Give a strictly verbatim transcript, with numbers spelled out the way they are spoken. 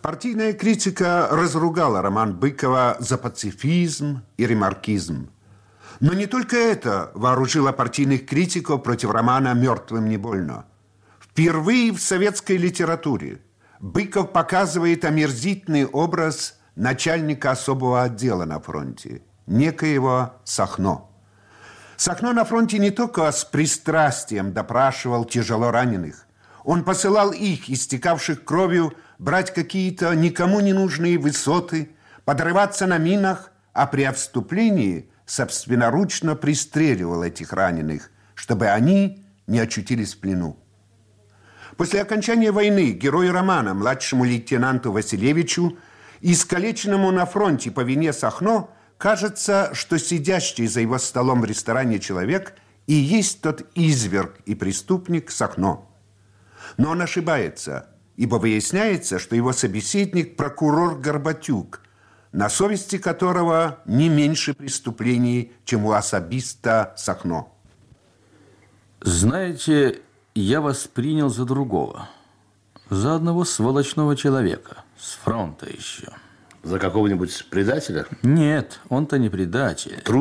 Партийная критика разругала роман Быкова за пацифизм и ремаркизм. Но не только это вооружило партийных критиков против романа «Мертвым не больно». Впервые в советской литературе Быков показывает омерзительный образ начальника особого отдела на фронте, некоего Сахно. Сахно на фронте не только с пристрастием допрашивал тяжело раненых. Он посылал их, истекавших кровью, брать какие-то никому не нужные высоты, подрываться на минах, а при отступлении собственноручно пристреливал этих раненых, чтобы они не очутились в плену. После окончания войны герою романа, младшему лейтенанту Василевичу, искалеченному на фронте по вине Сахно, кажется, что сидящий за его столом в ресторане человек и есть тот изверг и преступник Сахно. Но он ошибается, ибо выясняется, что его собеседник – прокурор Горбатюк, на совести которого не меньше преступлений, чем у особиста Сахно. Знаете, я вас принял за другого, за одного сволочного человека, с фронта еще. За какого-нибудь предателя? Нет, он-то не предатель.